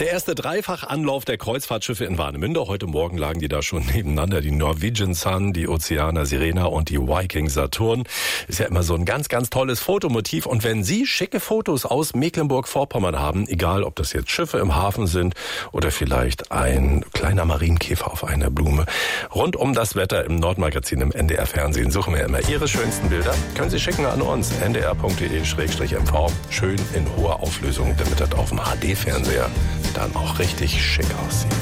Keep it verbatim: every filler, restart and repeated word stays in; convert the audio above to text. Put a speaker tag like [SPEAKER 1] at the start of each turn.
[SPEAKER 1] Der erste Dreifachanlauf der Kreuzfahrtschiffe in Warnemünde. Heute Morgen lagen die da schon nebeneinander. Die Norwegian Sun, die Oceana Sirena und die Viking Saturn. Ist ja immer so ein ganz, ganz tolles Fotomotiv. Und wenn Sie schicke Fotos aus Mecklenburg-Vorpommern haben, egal ob das jetzt Schiffe im Hafen sind oder vielleicht ein kleiner Marienkäfer auf einer Blume, rund um das Wetter im Nordmagazin im N D R-Fernsehen suchen wir immer Ihre schönsten Bilder. Können Sie schicken an uns, n d r punkt d e slash m v. Schön in hoher Auflösung, damit das auf dem H D-Fernseher dann auch richtig schick aussieht.